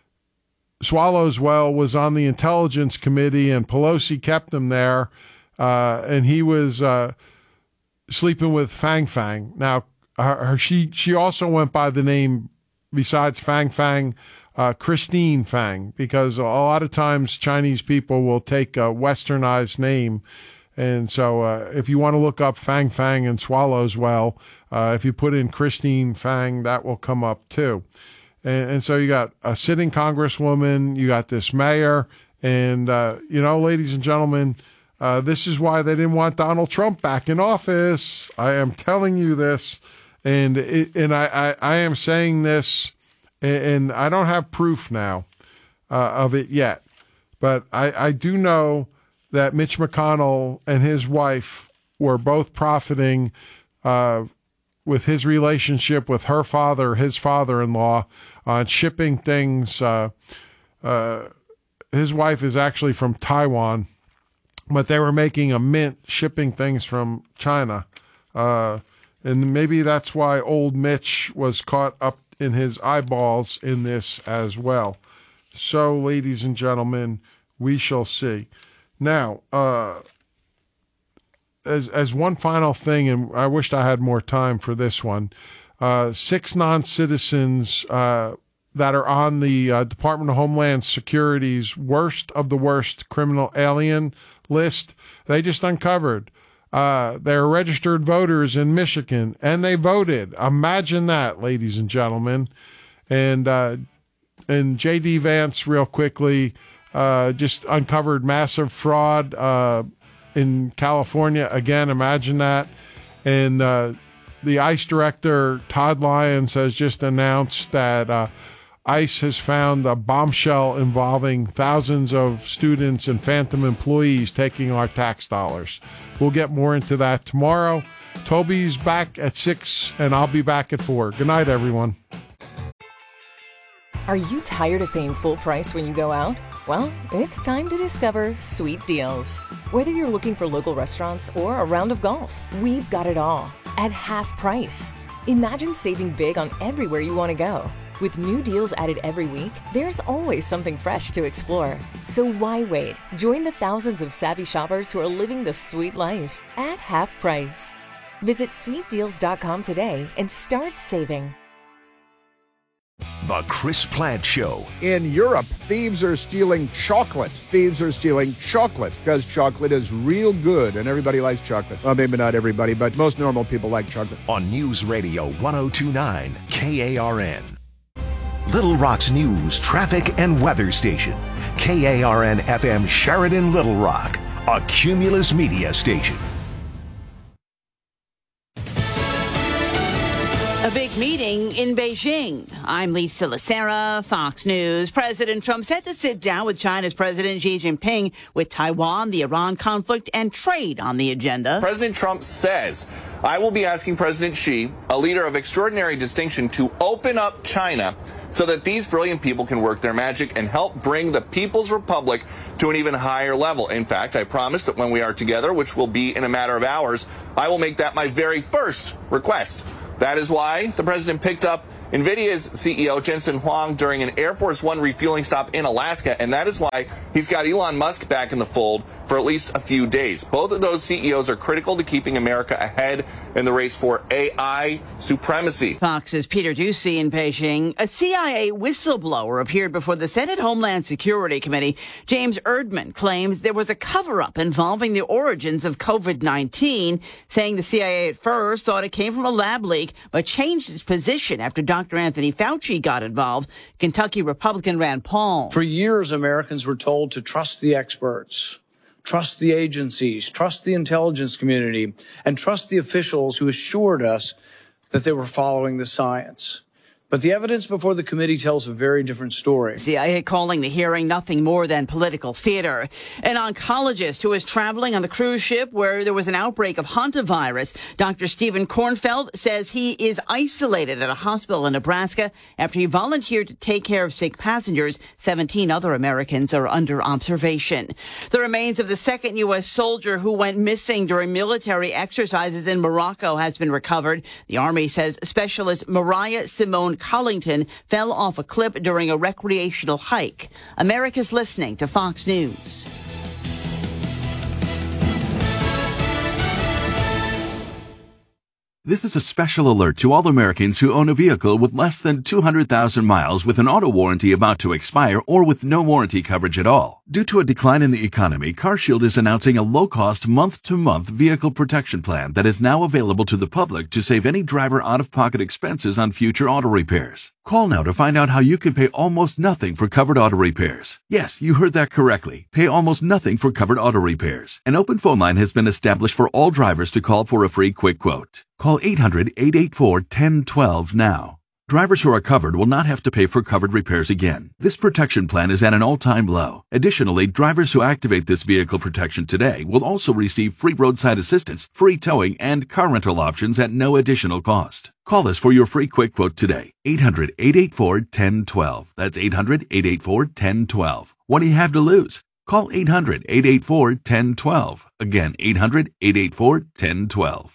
Swallowswell was on the Intelligence Committee, and Pelosi kept him there, uh, and he was uh, sleeping with Fang Fang. Now, her, her, she she also went by the name, besides Fang Fang, uh, Christine Fang, because a lot of times Chinese people will take a westernized name. And so uh, if you want to look up Fang Fang and Swallowswell, uh, if you put in Christine Fang, that will come up too. And, and so you got a sitting congresswoman, you got this mayor, and, uh, you know, ladies and gentlemen, uh, this is why they didn't want Donald Trump back in office. I am telling you this, and it, and I, I, I am saying this, and, and I don't have proof now uh, of it yet, but I, I do know that Mitch McConnell and his wife were both profiting uh with his relationship with her father, his father-in-law, on shipping things. Uh, uh, his wife is actually from Taiwan, but they were making a mint shipping things from China. Uh, and maybe that's why old Mitch was caught up in his eyeballs in this as well. So, ladies and gentlemen, we shall see. Now, uh, As as one final thing, and I wished I had more time for this one, uh, six non-citizens uh, that are on the uh, Department of Homeland Security's worst of the worst criminal alien list, they just uncovered. Uh, they're registered voters in Michigan, and they voted. Imagine that, ladies and gentlemen. And, uh, and J D Vance, real quickly, uh, just uncovered massive fraud uh in California. Again, imagine that. And uh, the ICE director, Todd Lyons, has just announced that uh, ICE has found a bombshell involving thousands of students and phantom employees taking our tax dollars. We'll get more into that tomorrow. Toby's back at six, and I'll be back at four. Good night, everyone. Are you tired of paying full price when you go out? Well, it's time to discover Sweet Deals. Whether you're looking for local restaurants or a round of golf, we've got it all at half price. Imagine saving big on everywhere you want to go. With new deals added every week, there's always something fresh to explore. So why wait? Join the thousands of savvy shoppers who are living the sweet life at half price. Visit sweet deals dot com today and start saving. The Chris Plante Show. In Europe, thieves are stealing chocolate. Thieves are stealing chocolate because chocolate is real good and everybody likes chocolate. Well, maybe not everybody, but most normal people like chocolate. On News Radio one oh two point nine K A R N. Little Rock's news, traffic, and weather station. K A R N F M Sheridan, Little Rock. A Cumulus Media station. A big meeting in Beijing. I'm Lisa Lacera, Fox News. President Trump set to sit down with China's President Xi Jinping with Taiwan, the Iran conflict, and trade on the agenda. President Trump says, I will be asking President Xi, a leader of extraordinary distinction, to open up China so that these brilliant people can work their magic and help bring the People's Republic to an even higher level. In fact, I promise that when we are together, which will be in a matter of hours, I will make that my very first request. That is why the president picked up NVIDIA's C E O Jensen Huang during an Air Force One refueling stop in Alaska, and that is why he's got Elon Musk back in the fold for at least a few days. Both of those C E Os are critical to keeping America ahead in the race for A I supremacy. Fox's Peter Doocy in Beijing. A C I A whistleblower appeared before the Senate Homeland Security Committee. James Erdman claims there was a cover-up involving the origins of COVID nineteen, saying the C I A at first thought it came from a lab leak, but changed its position after Doctor Anthony Fauci got involved. Kentucky Republican Rand Paul. For years, Americans were told to trust the experts, trust the agencies, trust the intelligence community, and trust the officials who assured us that they were following the science. But the evidence before the committee tells a very different story. C I A calling the hearing nothing more than political theater. An oncologist who was traveling on the cruise ship where there was an outbreak of hantavirus, Doctor Stephen Kornfeld, says he is isolated at a hospital in Nebraska after he volunteered to take care of sick passengers. seventeen other Americans are under observation. The remains of the second U S soldier who went missing during military exercises in Morocco has been recovered. The Army says Specialist Mariah Simone Collington fell off a cliff during a recreational hike. America's listening to Fox News. This is a special alert to all Americans who own a vehicle with less than two hundred thousand miles with an auto warranty about to expire or with no warranty coverage at all. Due to a decline in the economy, CarShield is announcing a low-cost month-to-month vehicle protection plan that is now available to the public to save any driver out-of-pocket expenses on future auto repairs. Call now to find out how you can pay almost nothing for covered auto repairs. Yes, you heard that correctly. Pay almost nothing for covered auto repairs. An open phone line has been established for all drivers to call for a free quick quote. Call eight hundred, eight eight four, one zero one two now. Drivers who are covered will not have to pay for covered repairs again. This protection plan is at an all-time low. Additionally, drivers who activate this vehicle protection today will also receive free roadside assistance, free towing, and car rental options at no additional cost. Call us for your free quick quote today. eight hundred, eight eight four, one zero one two. That's eight hundred, eight eight four, one zero one two. What do you have to lose? Call eight hundred, eight eight four, one zero one two. Again, eight hundred, eight eight four, one zero one two.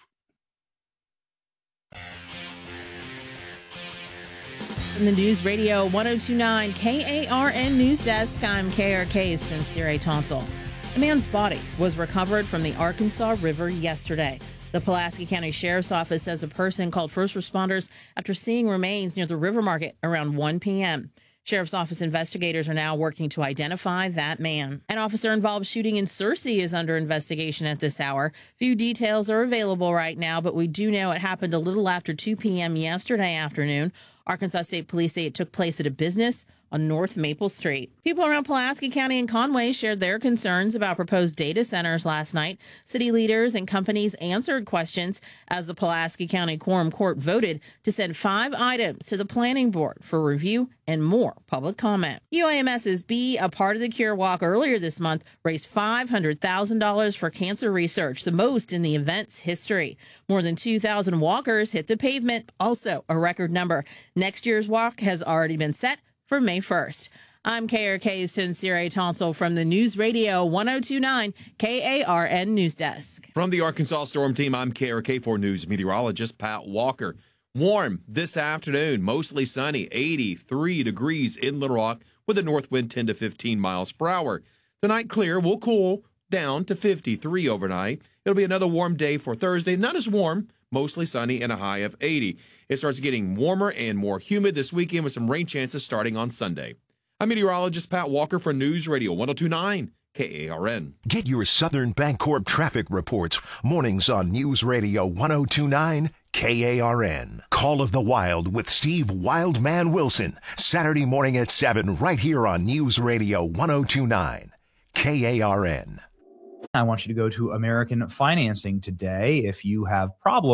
From the News Radio one oh two point nine K A R N News Desk, I'm K R K's Sincere Tonsel. A man's body was recovered from the Arkansas River yesterday. The Pulaski County Sheriff's Office says a person called first responders after seeing remains near the River Market around one p.m. Sheriff's Office investigators are now working to identify that man. An officer-involved shooting in Searcy is under investigation at this hour. Few details are available right now, but we do know it happened a little after two p.m. yesterday afternoon. Arkansas State Police say it took place at a business on North Maple Street. People around Pulaski County and Conway shared their concerns about proposed data centers last night. City leaders and companies answered questions as the Pulaski County Quorum Court voted to send five items to the Planning Board for review and more public comment. UAMS's Be a Part of the Cure walk earlier this month raised five hundred thousand dollars for cancer research, the most in the event's history. More than two thousand walkers hit the pavement, also a record number. Next year's walk has already been set for May first. I'm K R K's Sincere Tonsel from the News Radio one oh two point nine K A R N News Desk. From the Arkansas Storm Team, I'm K R K four News meteorologist Pat Walker. Warm this afternoon, mostly sunny, eighty-three degrees in Little Rock with a north wind ten to fifteen miles per hour. Tonight clear, will cool down to fifty-three overnight. It'll be another warm day for Thursday, not as warm, mostly sunny and a high of eighty. It starts getting warmer and more humid this weekend with some rain chances starting on Sunday. I'm meteorologist Pat Walker for News Radio one oh two point nine K A R N. Get your Southern Bancorp traffic reports mornings on News Radio one oh two point nine K A R N. Call of the Wild with Steve Wildman Wilson. Saturday morning at seven right here on News Radio one oh two point nine K A R N. I want you to go to American Financing today. If you have problems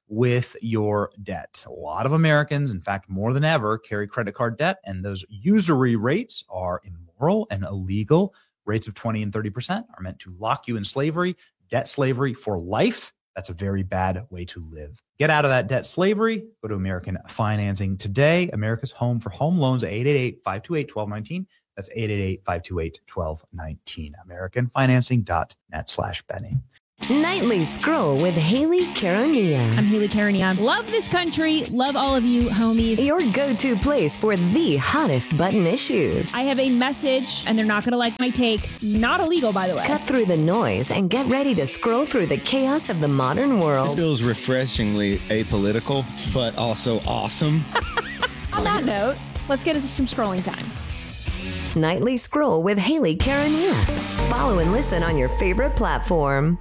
with your debt. A lot of Americans, in fact, more than ever, carry credit card debt, and those usury rates are immoral and illegal. Rates of twenty and thirty percent are meant to lock you in slavery, debt slavery for life. That's a very bad way to live. Get out of that debt slavery. Go to American Financing today. America's home for home loans at eight eight eight, five two eight, one two one nine. That's eight eight eight, five two eight, one two one nine. American Financing dot net slash Benny. Nightly Scroll with Haley Caronia. I'm Haley Caronia. Love this country. Love all of you, homies. Your go-to place for the hottest button issues. I have a message, and they're not going to like my take. Not illegal, by the way. Cut through the noise and get ready to scroll through the chaos of the modern world. This feels refreshingly apolitical, but also awesome. On that note, let's get into some scrolling time. Nightly Scroll with Haley Caronia. Follow and listen on your favorite platform.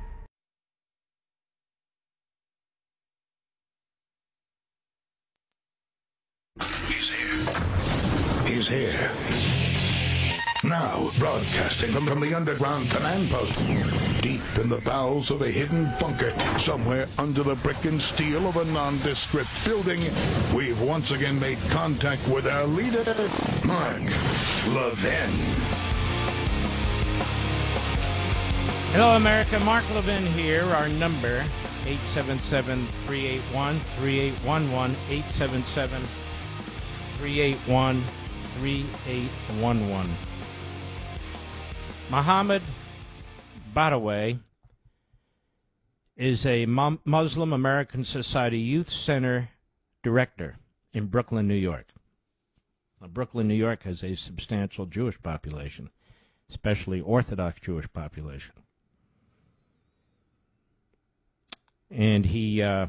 He's here. Now, broadcasting from, from the underground command post, deep in the bowels of a hidden bunker, somewhere under the brick and steel of a nondescript building, we've once again made contact with our leader, Mark Levin. Hello, America. Mark Levin here. Our number, eight seven seven, three eight one, three eight one one, eight seven seven, three eight one, three eight one one. Mohammed Badaway is a Muslim American Society Youth Center director in Brooklyn, New York. Now, Brooklyn, New York has a substantial Jewish population, especially Orthodox Jewish population. And he, uh, a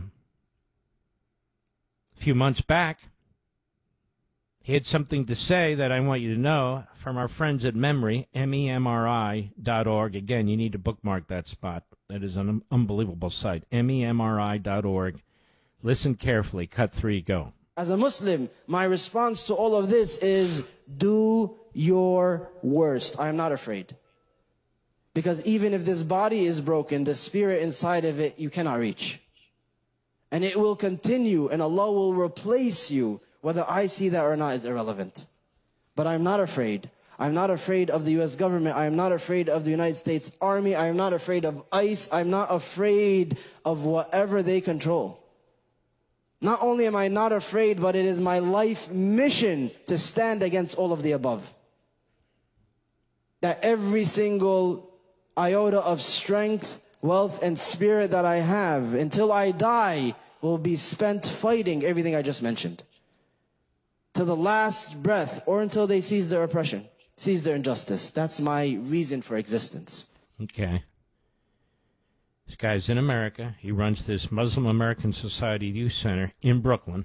few months back, he had something to say that I want you to know from our friends at Memri, M E M R I dot org. Again, you need to bookmark that spot. That is an unbelievable site, M E M R I dot org. Listen carefully. Cut three, go. As a Muslim, my response to all of this is do your worst. I am not afraid. Because even if this body is broken, the spirit inside of it, you cannot reach. And it will continue, and Allah will replace you. Whether I see that or not is irrelevant. But I'm not afraid. I'm not afraid of the U S government. I am not afraid of the United States Army. I am not afraid of ICE. I'm not afraid of whatever they control. Not only am I not afraid, but it is my life mission to stand against all of the above. That every single iota of strength, wealth, and spirit that I have, until I die, will be spent fighting everything I just mentioned. To the last breath, or until they cease their oppression, cease their injustice. That's my reason for existence. Okay. This guy's in America. He runs this Muslim American Society Youth Center in Brooklyn.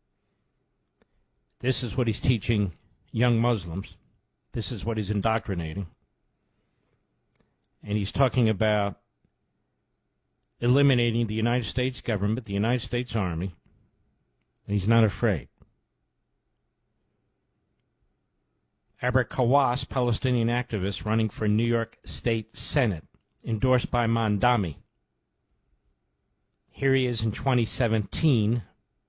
This is what he's teaching young Muslims. This is what he's indoctrinating. And he's talking about eliminating the United States government, the United States Army. And he's not afraid. Abra Kawas, Palestinian activist running for New York State Senate, endorsed by Mandami. Here he is in twenty seventeen.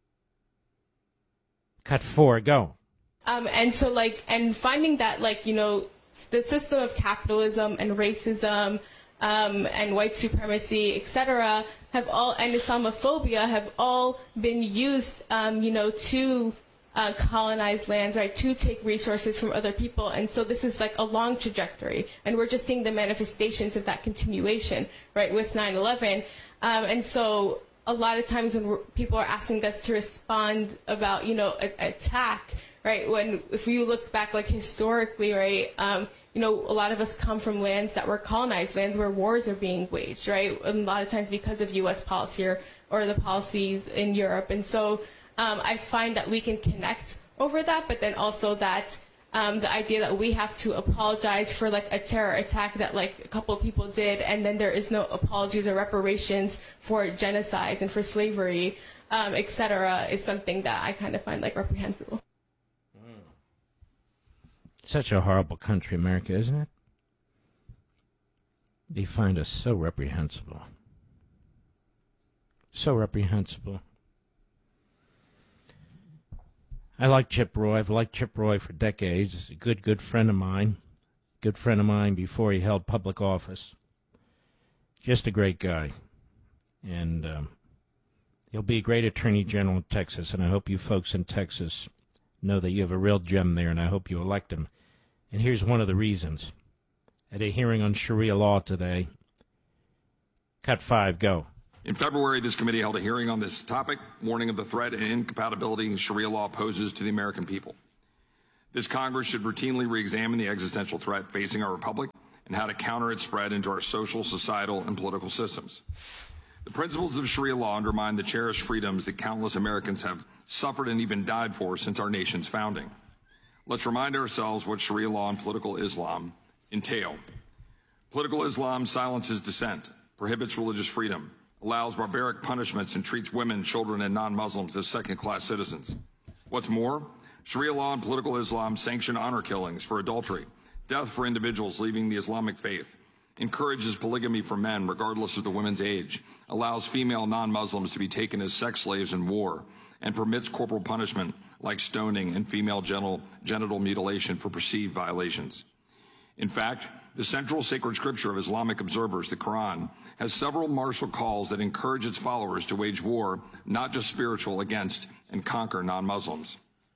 Cut four, go. Um, and so, like, and finding that, like, you know, the system of capitalism and racism um, and white supremacy, et cetera, have all, and Islamophobia have all been used, um, you know, to Uh, colonize lands, right, to take resources from other people. And so this is like a long trajectory. And we're just seeing the manifestations of that continuation, right, with nine eleven. Um, and so a lot of times when we're, people are asking us to respond about, you know, a, attack, right, when if you look back, like, historically, right, um, you know, a lot of us come from lands that were colonized, lands where wars are being waged, right, and a lot of times because of U S policy or, or the policies in Europe. And so Um, I find that we can connect over that, but then also that um, the idea that we have to apologize for, like, a terror attack that, like, a couple of people did, and then there is no apologies or reparations for genocides and for slavery, um, et cetera, is something that I kind of find, like, reprehensible. Such a horrible country, America, isn't it? They find us so reprehensible. So reprehensible. I like Chip Roy. I've liked Chip Roy for decades. He's a good, good friend of mine. Good friend of mine before he held public office. Just a great guy. And um, he'll be a great attorney general in Texas, and I hope you folks in Texas know that you have a real gem there, and I hope you elect him. And here's one of the reasons. At a hearing on Sharia law today, cut five, go. In February, this committee held a hearing on this topic, warning of the threat and incompatibility Sharia law poses to the American people. This Congress should routinely re-examine the existential threat facing our republic and how to counter its spread into our social, societal, and political systems. The principles of Sharia law undermine the cherished freedoms that countless Americans have suffered and even died for since our nation's founding. Let's remind ourselves what Sharia law and political Islam entail. Political Islam silences dissent, prohibits religious freedom, allows barbaric punishments, and treats women, children, and non-Muslims as second-class citizens. What's more, Sharia law and political Islam sanction honor killings for adultery, death for individuals leaving the Islamic faith, encourages polygamy for men regardless of the women's age, allows female non-Muslims to be taken as sex slaves in war, and permits corporal punishment like stoning and female genital, genital mutilation for perceived violations. In fact, the central sacred scripture of Islamic observers, the Quran, has several martial calls that encourage its followers to wage war, not just spiritual, against and conquer non-Muslims.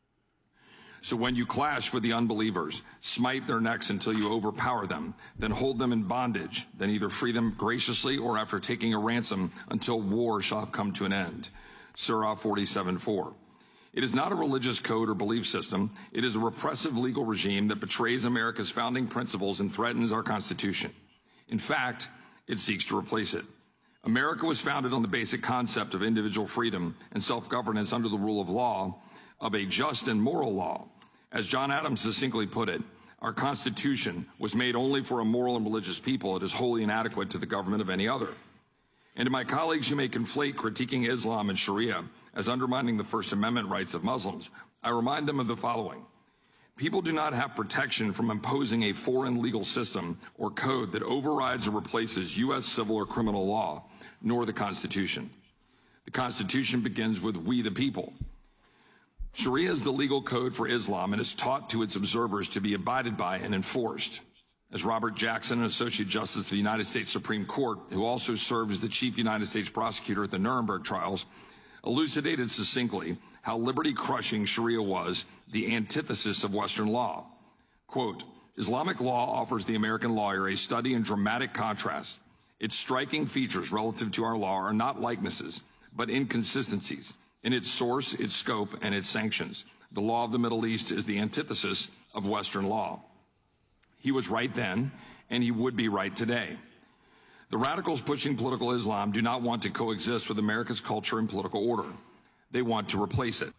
So when you clash with the unbelievers, smite their necks until you overpower them, then hold them in bondage, then either free them graciously or after taking a ransom until war shall have come to an end. Surah forty-seven four. It is not a religious code or belief system. It is a repressive legal regime that betrays America's founding principles and threatens our Constitution. In fact, it seeks to replace it. America was founded on the basic concept of individual freedom and self-governance under the rule of law, of a just and moral law. As John Adams succinctly put it, our Constitution was made only for a moral and religious people. It is wholly inadequate to the government of any other. And to my colleagues who may conflate critiquing Islam and Sharia as undermining the First Amendment rights of Muslims, I remind them of the following. People do not have protection from imposing a foreign legal system or code that overrides or replaces U S civil or criminal law, nor the Constitution. The Constitution begins with we the people. Sharia is the legal code for Islam and is taught to its observers to be abided by and enforced. As Robert Jackson, an Associate Justice of the United States Supreme Court, who also served as the Chief United States Prosecutor at the Nuremberg trials, elucidated succinctly how liberty-crushing Sharia was, the antithesis of Western law. Quote, Islamic law offers the American lawyer a study in dramatic contrast. Its striking features relative to our law are not likenesses, but inconsistencies in its source, its scope, and its sanctions. The law of the Middle East is the antithesis of Western law. He was right then, and he would be right today. The radicals pushing political Islam do not want to coexist with America's culture and political order. They want to replace it.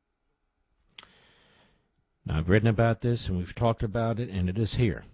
Now, I've written about this, and we've talked about it, and it is here.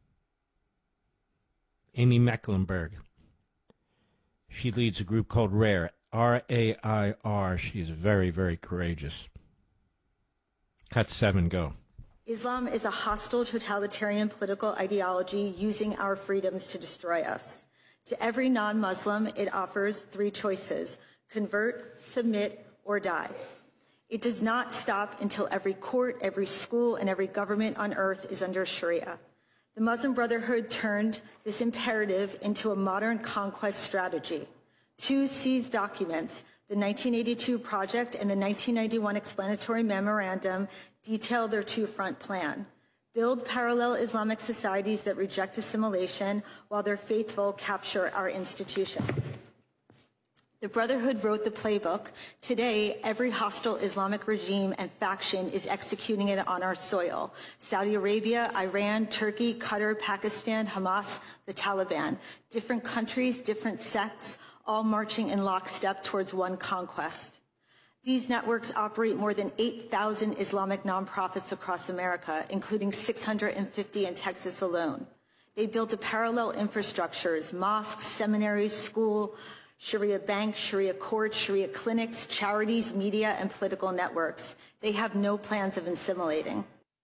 Amy Mecklenburg. She leads a group called RAIR, R A I R. She's very, very courageous. Cut seven, go. Islam is a hostile, totalitarian political ideology using our freedoms to destroy us. To every non-Muslim, it offers three choices: convert, submit, or die. It does not stop until every court, every school, and every government on earth is under Sharia. The Muslim Brotherhood turned this imperative into a modern conquest strategy. Two seized documents, the nineteen eighty-two Project and the nineteen ninety-one Explanatory Memorandum, detail their two-front plan. Build parallel Islamic societies that reject assimilation while their faithful capture our institutions. The Brotherhood wrote the playbook. Today, every hostile Islamic regime and faction is executing it on our soil. Saudi Arabia, Iran, Turkey, Qatar, Pakistan, Hamas, the Taliban. Different countries, different sects, all marching in lockstep towards one conquest. These networks operate more than eight thousand Islamic nonprofits across America, including six hundred fifty in Texas alone. They built a parallel infrastructures, mosques, seminaries, school, Sharia banks, Sharia courts, Sharia clinics, charities, media, and political networks. They have no plans of assimilating.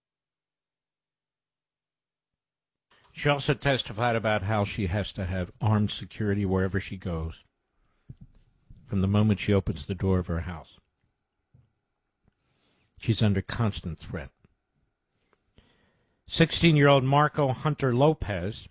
She also testified about how she has to have armed security wherever she goes, from the moment she opens the door of her house. She's under constant threat. sixteen-year-old Marco Hunter Lopez,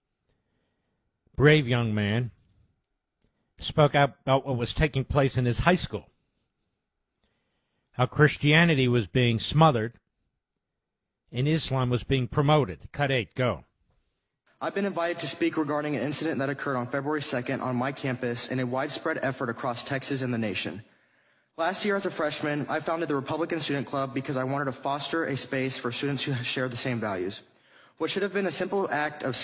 brave young man, spoke out about what was taking place in his high school, how Christianity was being smothered and Islam was being promoted. Cut eight, go. I've been invited to speak regarding an incident that occurred on February second on my campus in a widespread effort across Texas and the nation. Last year as a freshman, I founded the Republican Student Club because I wanted to foster a space for students who share the same values. What should have been a simple act of